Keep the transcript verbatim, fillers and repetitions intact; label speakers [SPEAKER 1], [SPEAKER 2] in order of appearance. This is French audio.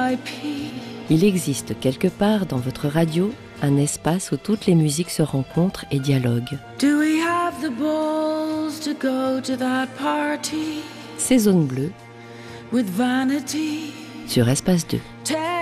[SPEAKER 1] Il existe quelque part dans votre radio un espace où toutes les musiques se rencontrent et dialoguent.
[SPEAKER 2] Do we have the balls to go to that party
[SPEAKER 1] C'est Zone Bleue
[SPEAKER 2] with vanity?
[SPEAKER 1] sur Espace deux.